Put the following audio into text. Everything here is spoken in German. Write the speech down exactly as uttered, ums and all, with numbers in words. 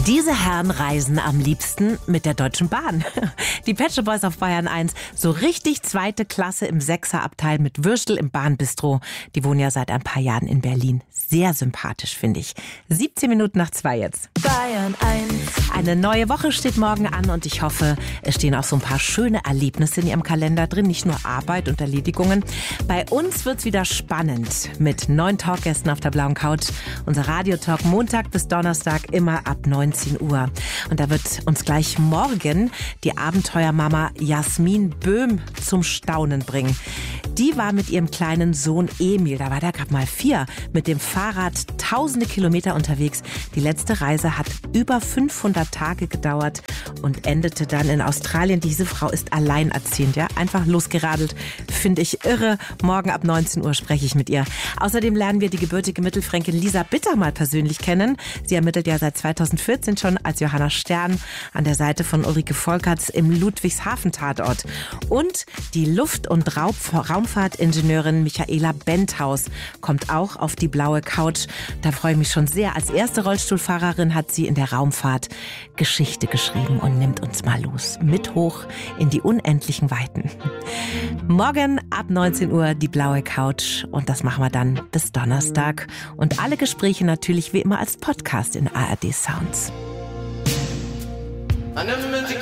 Diese Herren reisen am liebsten mit der Deutschen Bahn. Die Pet Shop Boys auf Bayern eins, so richtig zweite Klasse im Sechserabteil mit Würstel im Bahnbistro. Die wohnen ja seit ein paar Jahren in Berlin. Sehr sympathisch, finde ich. siebzehn Minuten nach zwei jetzt. Bayern eins. Eine neue Woche steht morgen an und ich hoffe, es stehen auch so ein paar schöne Erlebnisse in Ihrem Kalender drin. Nicht nur Arbeit und Erledigungen. Bei uns wird's wieder spannend mit neun Talkgästen auf der blauen Couch. Unser Radiotalk Montag bis Donnerstag immer ab neunzehn Uhr. Und da wird uns gleich morgen die Abenteuermama Jasmin Böhm zum Staunen bringen. Die war mit ihrem kleinen Sohn Emil, da war der gerade mal vier, mit dem Fahrrad tausende Kilometer unterwegs. Die letzte Reise hat über fünfhundert Tage gedauert und endete dann in Australien. Diese Frau ist alleinerziehend, ja, einfach losgeradelt. Finde ich irre. Morgen ab neunzehn Uhr spreche ich mit ihr. Außerdem lernen wir die gebürtige Mittelfränkin Lisa Bitter mal persönlich kennen. Sie ermittelt ja seit zweitausendvierzehn schon als Johanna Stern an der Seite von Ulrike Volkerts im Ludwigshafen-Tatort. Und die Luft- und Raub- Raumfahrtingenieurin Michaela Benthaus kommt auch auf die blaue Couch. Da freue ich mich schon sehr. Als erste Rollstuhlfahrerin hat sie in der Raumfahrt Geschichte geschrieben und nimmt uns mal los. Mit hoch in die unendlichen Weiten. Morgen ab neunzehn Uhr die blaue Couch und das machen wir dann bis Donnerstag. Und alle Gespräche natürlich wie immer als Podcast in A R D Sounds.